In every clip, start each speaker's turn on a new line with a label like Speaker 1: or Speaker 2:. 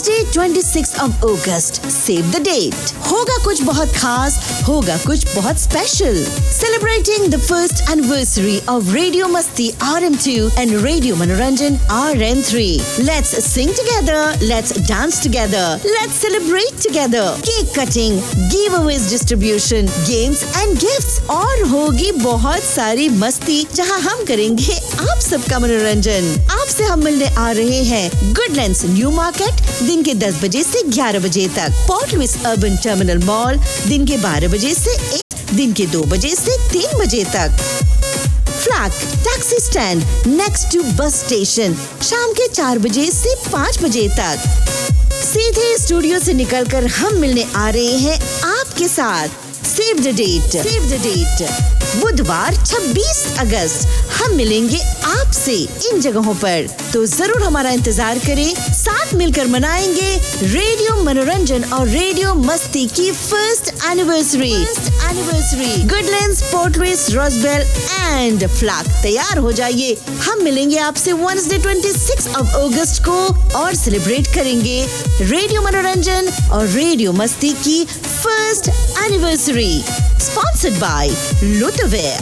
Speaker 1: Wednesday 26th of August. Save the date. होगा कुछ बहुत खास, होगा कुछ बहुत special. Celebrating the first anniversary of Radio Masti RM2 and Radio Manoranjan RM3. Let's sing together, let's dance together, let's celebrate together. Cake cutting, giveaways distribution, games and gifts और होगी बहुत सारी मस्ती जहां हम करेंगे आप सबका मनोरंजन। आपसे हम मिलने आ रहे हैं गुडलैंड्स न्यू मार्केट दिन के 10 बजे से 11 बजे तक, port Louis urban terminal mall दिन के 12 बजे से 1, दिन के 2 बजे से 3 बजे तक। Flag taxi stand next to bus station शाम के 4 बजे से 5 बजे तक। सीधे स्टूडियो से निकलकर हम मिलने आ रहे हैं आपके साथ। Save the date, save the date. बुधवार 26 अगस्त हम मिलेंगे आपसे इन जगहों पर, तो जरूर हमारा इंतजार करें। साथ मिलकर मनाएंगे रेडियो मनोरंजन और रेडियो मस्ती की first anniversary. Goodlands, port Louis, Rosebel and flag तैयार हो जाइए। हम मिलेंगे आपसे Wednesday 26 of August को और सेलिब्रेट करेंगे रेडियो मनोरंजन और रेडियो मस्ती की first anniversary. Sponsored by Lutavere.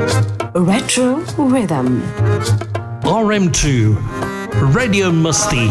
Speaker 2: Retro Rhythm.
Speaker 3: RM2 Radio Masti.